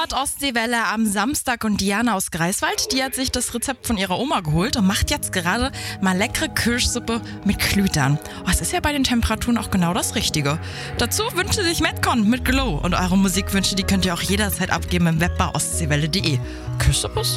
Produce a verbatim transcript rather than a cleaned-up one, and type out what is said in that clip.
hört Ostseewelle am Samstag und Diana aus Greifswald, die hat sich das Rezept von ihrer Oma geholt und macht jetzt gerade mal leckere Kirschsuppe mit Klütern. Oh, es ist ja bei den Temperaturen auch genau das Richtige. Dazu wünscht sie sich Metcon mit Glow und eure Musikwünsche, die könnt ihr auch jederzeit abgeben im Web bei ostseewelle punkt de. Küsse, Bus.